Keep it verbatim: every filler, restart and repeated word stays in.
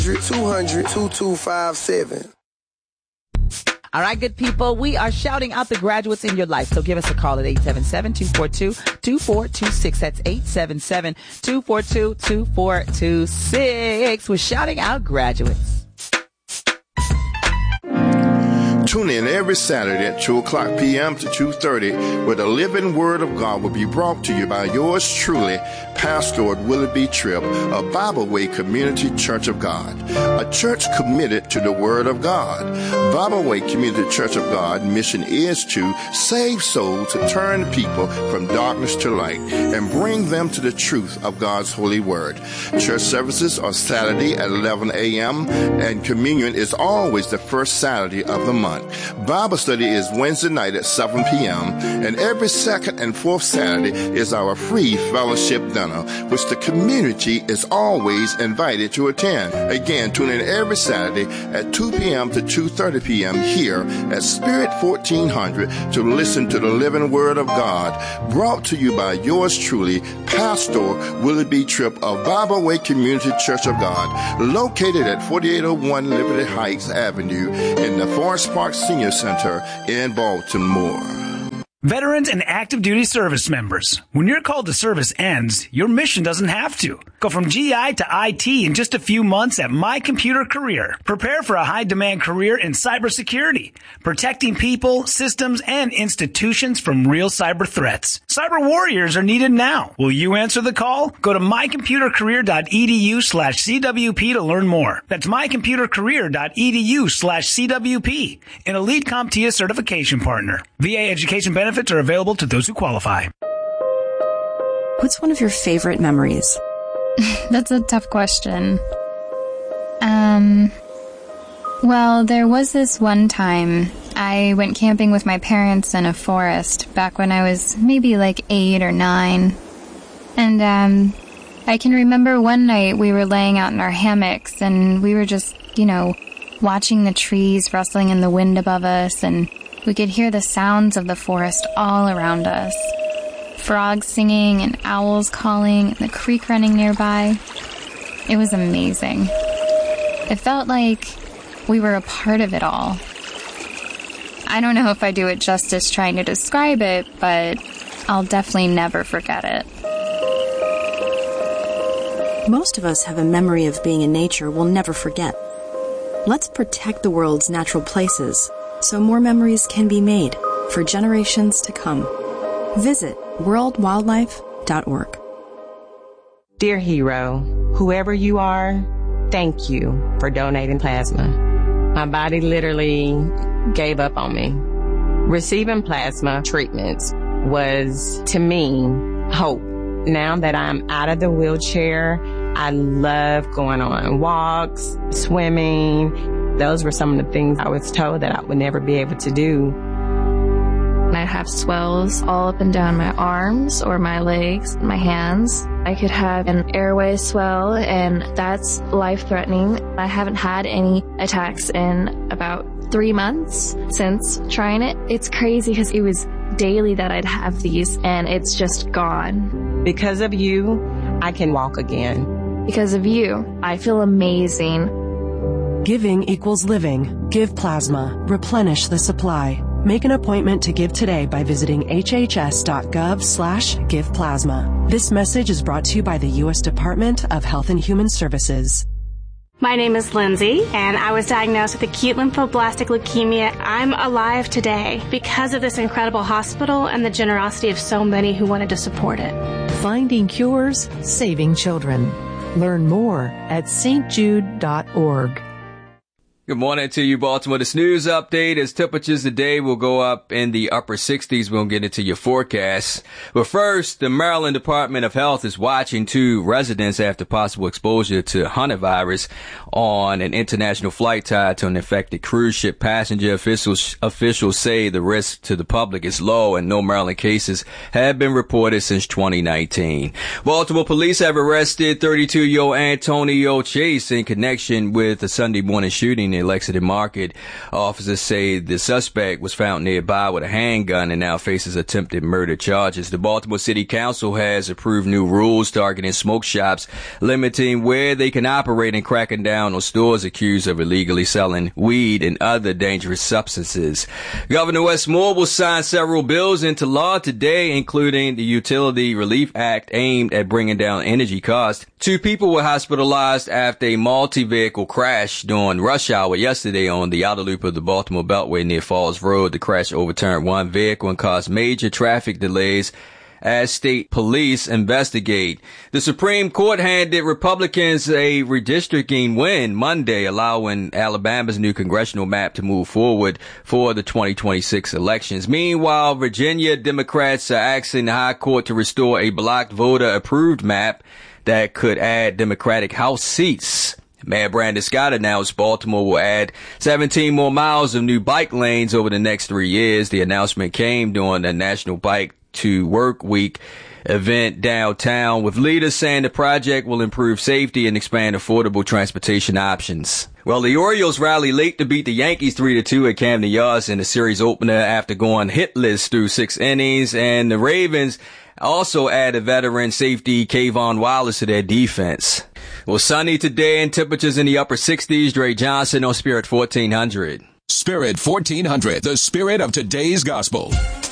two hundred, twenty-two fifty-seven. All right, good people, we are shouting out the graduates in your life. So give us a call at eight seven seven, two four two, two four two six. That's eight seven seven, two four two, two four two six. We're shouting out graduates. Tune in every Saturday at two o'clock p.m. to two thirty, where the living Word of God will be brought to you by yours truly, Pastor Willie B. Tripp of Bible Way Community Church of God, a church committed to the Word of God. Bible Way Community Church of God mission is to save souls, to turn people from darkness to light, and bring them to the truth of God's holy Word. Church services are Saturday at eleven a.m., and communion is always the first Saturday of the month. Bible study is Wednesday night at seven p.m., and every second and fourth Saturday is our free fellowship dinner, which the community is always invited to attend. Again, tune in every Saturday at two p.m. to two thirty p.m. here at Spirit fourteen hundred to listen to the living Word of God, brought to you by yours truly, Pastor Willie B. Tripp of Bible Way Community Church of God, located at forty-eight oh one Liberty Heights Avenue in the Forest Park Senior Center in Baltimore. Veterans and active duty service members, when your call to service ends, your mission doesn't have to. Go from G I to I T in just a few months at My Computer Career. Prepare for a high-demand career in cybersecurity, protecting people, systems, and institutions from real cyber threats. Cyber warriors are needed now. Will you answer the call? Go to mycomputercareer.edu slash CWP to learn more. That's mycomputercareer.edu slash CWP, an Elite CompTIA certification partner. V A education benefits are available to those who qualify. What's one of your favorite memories? That's a tough question. Um, well, there was this one time I went camping with my parents in a forest back when I was maybe like eight or nine. And, um, I can remember one night we were laying out in our hammocks and we were just, you know, watching the trees rustling in the wind above us, and we could hear the sounds of the forest all around us. Frogs singing and owls calling and the creek running nearby. It was amazing. It felt like we were a part of it all. I don't know if I do it justice trying to describe it, but I'll definitely never forget it. Most of us have a memory of being in nature we'll never forget. Let's protect the world's natural places so more memories can be made for generations to come. Visit world wildlife dot org. Dear hero, whoever you are, thank you for donating plasma. My body literally gave up on me. Receiving plasma treatments was, to me, hope. Now that I'm out of the wheelchair, I love going on walks, swimming. Those were some of the things I was told that I would never be able to do. I have swells all up and down my arms or my legs, my hands. I could have an airway swell, and that's life-threatening. I haven't had any attacks in about three months since trying it. It's crazy because it was daily that I'd have these, and it's just gone. Because of you, I can walk again. Because of you, I feel amazing. Giving equals living. Give plasma. Replenish the supply. Make an appointment to give today by visiting hhs.gov slash give plasma. This message is brought to you by the U S Department of Health and Human Services. My name is Lindsay, and I was diagnosed with acute lymphoblastic leukemia. I'm alive today because of this incredible hospital and the generosity of so many who wanted to support it. Finding cures, saving children. Learn more at s t jude dot org. Good morning to you, Baltimore. This news update as temperatures today will go up in the upper sixties. We'll get into your forecast. But first, the Maryland Department of Health is watching two residents after possible exposure to hantavirus on an international flight tied to an infected cruise ship passenger. Officials, officials say the risk to the public is low and no Maryland cases have been reported since twenty nineteen. Baltimore police have arrested thirty-two-year-old Antonio Chase in connection with a Sunday morning shooting in in Lexington Market. Officers say the suspect was found nearby with a handgun and now faces attempted murder charges. The Baltimore City Council has approved new rules targeting smoke shops, limiting where they can operate and cracking down on stores accused of illegally selling weed and other dangerous substances. Governor Wes Moore will sign several bills into law today, including the Utility Relief Act aimed at bringing down energy costs. Two people were hospitalized after a multi-vehicle crash during rush hour yesterday on the outer loop of the Baltimore Beltway near Falls Road. The crash overturned one vehicle and caused major traffic delays as state police investigate. The Supreme Court handed Republicans a redistricting win Monday, allowing Alabama's new congressional map to move forward for the twenty twenty-six elections. Meanwhile, Virginia Democrats are asking the High Court to restore a blocked voter-approved map that could add Democratic House seats. Mayor Brandon Scott announced Baltimore will add seventeen more miles of new bike lanes over the next three years. The announcement came during the National Bike to Work Week event downtown, with leaders saying the project will improve safety and expand affordable transportation options. Well, the Orioles rallied late to beat the Yankees three to two at Camden Yards in the series opener after going hitless through six innings, and the Ravens also added veteran safety Kayvon Wallace to their defense. Well, sunny today and temperatures in the upper sixties. Dre Johnson on Spirit fourteen hundred. Spirit fourteen hundred, the spirit of today's gospel.